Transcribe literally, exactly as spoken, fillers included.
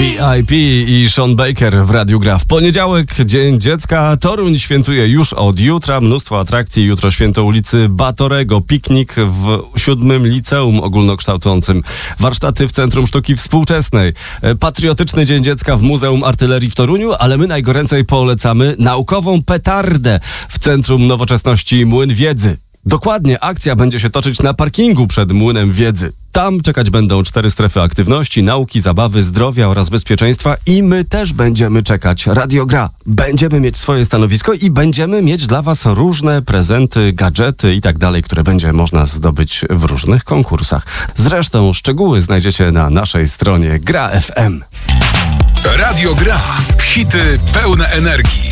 V I P i Sean Baker w Radiu Gra. W poniedziałek, Dzień Dziecka. Toruń świętuje już od jutra. Mnóstwo atrakcji. Jutro święto ulicy Batorego. Piknik w siódmym liceum ogólnokształcącym. Warsztaty w Centrum Sztuki Współczesnej. Patriotyczny Dzień Dziecka w Muzeum Artylerii w Toruniu, ale my najgoręcej polecamy naukową petardę w Centrum Nowoczesności Młyn Wiedzy. Dokładnie, akcja będzie się toczyć na parkingu przed Młynem Wiedzy. Tam czekać będą cztery strefy aktywności, nauki, zabawy, zdrowia oraz bezpieczeństwa i my też będziemy czekać. Radio Gra. Będziemy mieć swoje stanowisko i będziemy mieć dla was różne prezenty, gadżety i tak dalej, które będzie można zdobyć w różnych konkursach. Zresztą szczegóły znajdziecie na naszej stronie Gra F M. Radio Gra. Hity pełne energii.